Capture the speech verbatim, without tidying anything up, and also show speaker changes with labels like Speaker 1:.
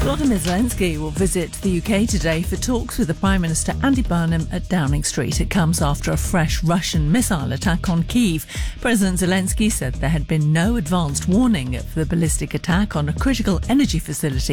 Speaker 1: Volodymyr Zelensky will visit the U K today for talks with the Prime Minister Andy Burnham at Downing Street. It comes after a fresh Russian missile attack on Kyiv. President Zelensky said there had been no advanced warning of the ballistic attack on a critical energy facility